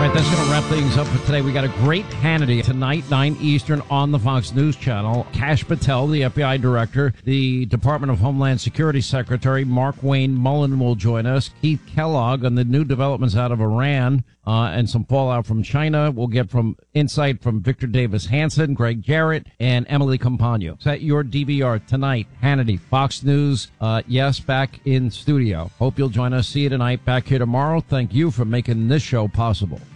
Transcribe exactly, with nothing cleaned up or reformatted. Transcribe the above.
All right, that's going to wrap things up for today. We got a great Hannity tonight, nine Eastern, on the Fox News Channel. Kash Patel, the F B I director, the Department of Homeland Security Secretary Mark Wayne Mullen will join us. Keith Kellogg on the new developments out of Iran uh, and some fallout from China. We'll get from insight from Victor Davis Hanson, Greg Jarrett, and Emily Compagno. Is that your D V R tonight? Hannity, Fox News, uh, yes, back in studio. Hope you'll join us. See you tonight, back here tomorrow. Thank you for making this show possible.